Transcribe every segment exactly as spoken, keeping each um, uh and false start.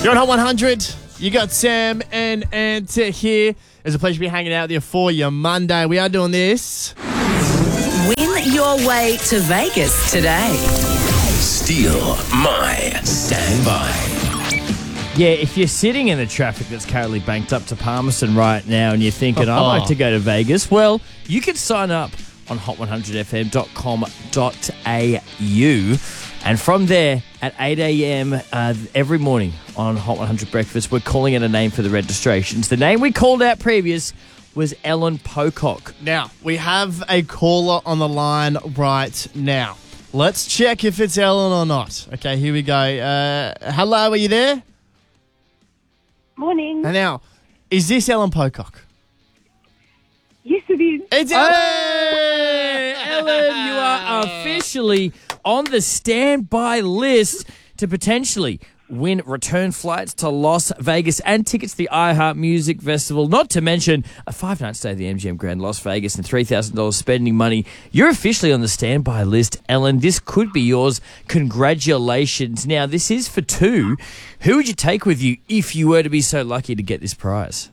You're on Hot one hundred. You got Sam and Anta here. It's a pleasure to be hanging out with you for your Monday. We are doing this. Win your way to Vegas today. Steal my standby. Yeah, if you're sitting in the traffic that's currently banked up to Palmerston right now and you're thinking, I'd like to go to Vegas, well, you can sign up on hot one hundred f m dot com dot a u. And from there, at eight a.m. Uh, every morning on Hot one hundred Breakfast, we're calling out a name for the registrations. The name we called out previous was Ellen Pocock. Now, we have a caller on the line right now. Let's check if it's Ellen or not. Okay, here we go. Uh, hello, are you there? Morning. And now, is this Ellen Pocock? Yes, it is. It's Ellen! Hey, Ellen, you are officially on the standby list to potentially win return flights to Las Vegas and tickets to the iHeart Music Festival, not to mention a five-night stay at the M G M Grand Las Vegas and three thousand dollars spending money. You're officially on the standby list, Ellen. This could be yours. Congratulations. Now, this is for two. Who would you take with you if you were to be so lucky to get this prize?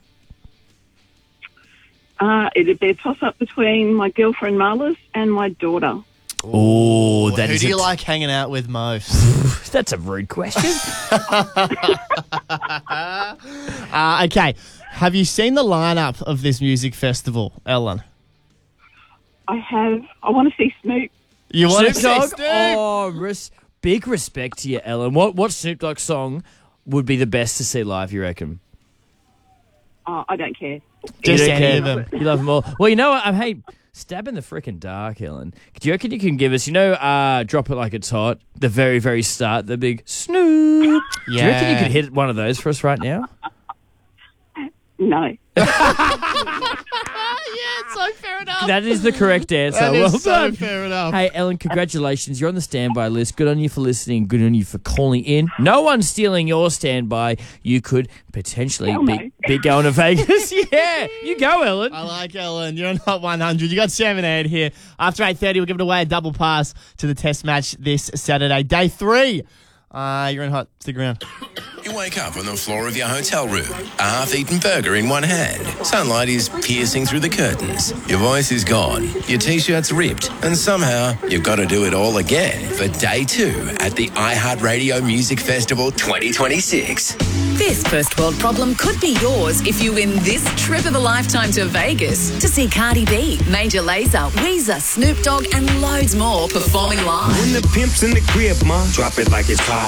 Uh, it'd be a toss-up between my girlfriend Marlis and my daughter. Oh, that Who is do you a- like hanging out with most? That's a rude question. uh, okay, have you seen the lineup of this music festival, Ellen? I have. I want to see Snoop. You want to Snoop see Dogg? Snoop? Oh, res- big respect to you, Ellen. What what Snoop Dogg song would be the best to see live, you reckon? Oh, I don't care. Just You don't any care. of them. You love them all. Well, you know what? I'm hey, stab in the frickin' dark, Ellen. Do you reckon you can give us, you know, uh, Drop It Like It's Hot, the very, very start, the big Snoop? Do you reckon you could hit one of those for us right now? No. Yeah, so fair enough. That is the correct answer. That well is so done. fair enough. Hey, Ellen, congratulations. You're on the standby list. Good on you for listening. Good on you for calling in. No one's stealing your standby. You could potentially Hell be, no. be going to Vegas. Yeah, you go, Ellen. I like Ellen. You're on Hot one hundred. You got Sam and Ed here. After eight thirty, we're giving away a double pass to the test match this Saturday. Day three. Uh, you're in Hot. Stick around. You wake up on the floor of your hotel room, a half-eaten burger in one hand. Sunlight is piercing through the curtains. Your voice is gone, your T-shirt's ripped, and somehow you've got to do it all again for day two at the iHeartRadio Music Festival twenty twenty-six. This first world problem could be yours if you win this trip of a lifetime to Vegas to see Cardi B, Major Lazer, Weezer, Snoop Dogg, and loads more performing live. When the pimp's in the crib, ma, drop it like it's hot.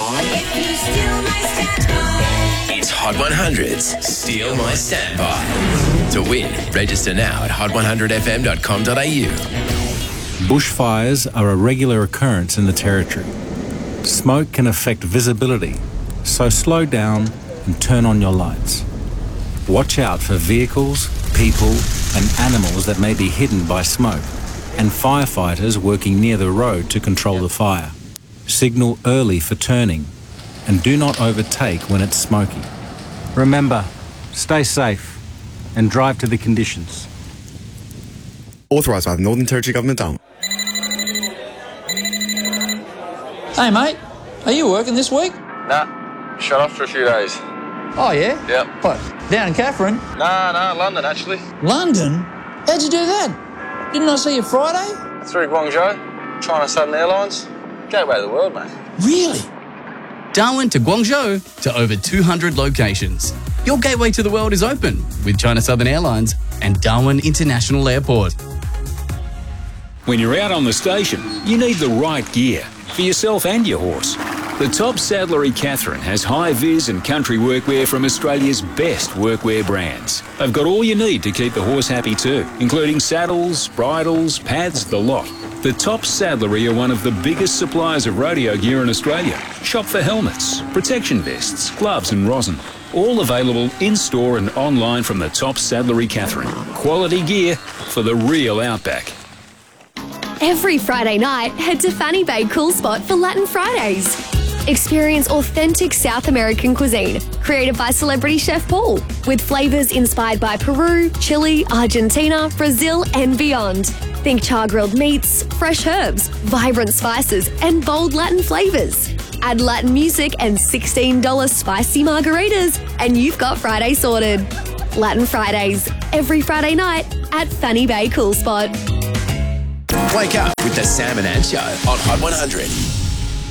It's Hot one hundred's Steal My Standby. To win, register now at hot one hundred f m dot com dot a u. Bushfires are a regular occurrence in the Territory. Smoke can affect visibility, so slow down and turn on your lights. Watch out for vehicles, people, and animals that may be hidden by smoke, and firefighters working near the road to control the fire. Signal early for turning, and do not overtake when it's smoky. Remember, stay safe and drive to the conditions. Authorised by the Northern Territory Government. Down. Hey, mate, are you working this week? Nah, shut off for a few days. Oh, yeah? Yep. What, down in Catherine? Nah, nah, London, actually. London? How'd you do that? Didn't I see you Friday? Through Guangzhou, China Southern Airlines. Gateway to the world, mate. Really? Darwin to Guangzhou to over two hundred locations. Your gateway to the world is open with China Southern Airlines and Darwin International Airport. When you're out on the station, you need the right gear for yourself and your horse. The top saddlery Catherine has high-vis and country workwear from Australia's best workwear brands. They've got all you need to keep the horse happy too, including saddles, bridles, pads, the lot. The top saddlery are one of the biggest suppliers of rodeo gear in Australia. Shop for helmets, protection vests, gloves and rosin. All available in-store and online from the top saddlery Catherine. Quality gear for the real outback. Every Friday night, head to Fanny Bay Cool Spot for Latin Fridays. Experience authentic South American cuisine, created by celebrity chef Paul, with flavours inspired by Peru, Chile, Argentina, Brazil and beyond. Think char-grilled meats, fresh herbs, vibrant spices and bold Latin flavours. Add Latin music and sixteen dollars spicy margaritas, and you've got Friday sorted. Latin Fridays, every Friday night at Fanny Bay Cool Spot. Wake up with the Sam and Ant Show on Hot one hundred.